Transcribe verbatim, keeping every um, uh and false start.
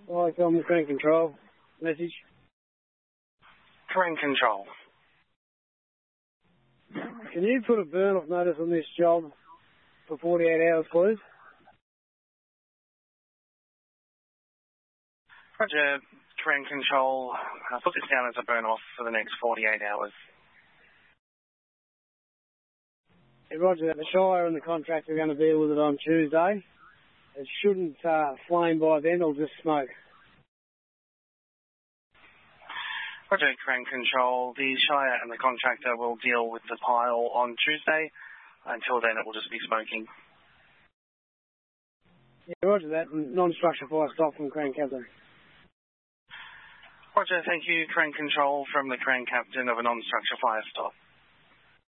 Hi, Tom, Crane Control. Message. Crane Control. Can you put a burn-off notice on this job for forty-eight hours, please? Roger, Crane Control. I'll put this down as a burn-off for the next forty-eight hours. Yeah, Roger, the Shire and the contractor are going to deal with it on Tuesday. It shouldn't uh, flame by then, it'll just smoke. Roger, Crane Control. The Shire and the contractor will deal with the pile on Tuesday. Until then, it will just be smoking. Yeah, Roger that. Non-structure fire stop from Crane Captain. Roger, thank you, Crane Control, from the Crane Captain of a non-structure fire stop.